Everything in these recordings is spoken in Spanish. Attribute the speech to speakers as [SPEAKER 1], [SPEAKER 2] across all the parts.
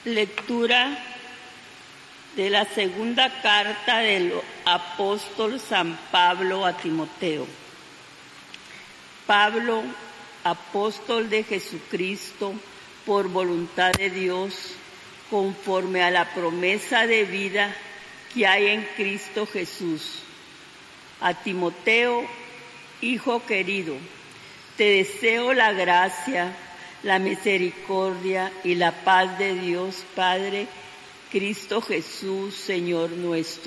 [SPEAKER 1] Lectura de la segunda carta del apóstol San Pablo a Timoteo. Pablo, apóstol de Jesucristo, por voluntad de Dios, conforme a la promesa de vida que hay en Cristo Jesús. A Timoteo, hijo querido, te deseo la gracia, la misericordia y la paz de Dios Padre, Cristo Jesús, Señor nuestro.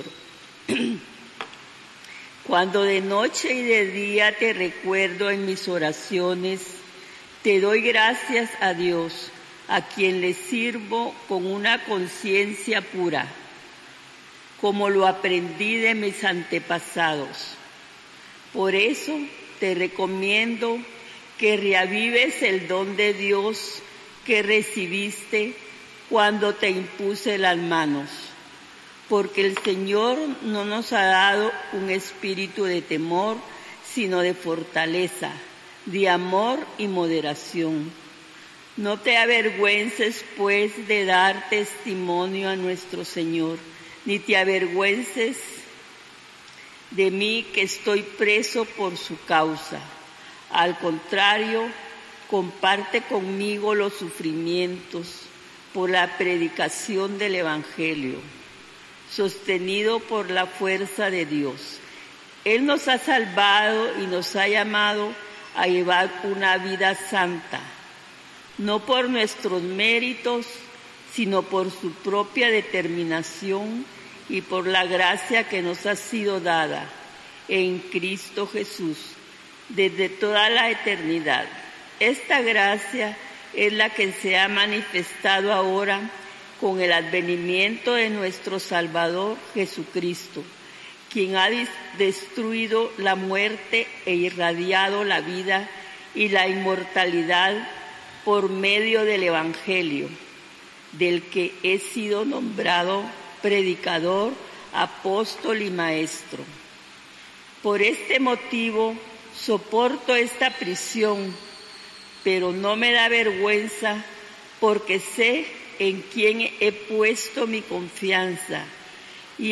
[SPEAKER 1] Cuando de noche y de día te recuerdo en mis oraciones, te doy gracias a Dios, a quien le sirvo con una conciencia pura, como lo aprendí de mis antepasados. Por eso te recomiendo que reavives el don de Dios que recibiste cuando te impuse las manos, porque el Señor no nos ha dado un espíritu de temor, sino de fortaleza, de amor y moderación. No te avergüences, pues, de dar testimonio a nuestro Señor, ni te avergüences de mí, que estoy preso por su causa. Al contrario, comparte conmigo los sufrimientos por la predicación del Evangelio, sostenido por la fuerza de Dios. Él nos ha salvado y nos ha llamado a llevar una vida santa, no por nuestros méritos, sino por su propia determinación y por la gracia que nos ha sido dada en Cristo Jesús desde toda la eternidad. Esta gracia es la que se ha manifestado ahora con el advenimiento de nuestro Salvador Jesucristo, quien ha destruido la muerte e irradiado la vida y la inmortalidad por medio del Evangelio, del que he sido nombrado predicador, apóstol y maestro. Por este motivo soporto esta prisión, pero no me da vergüenza, porque sé en quién he puesto mi confianza,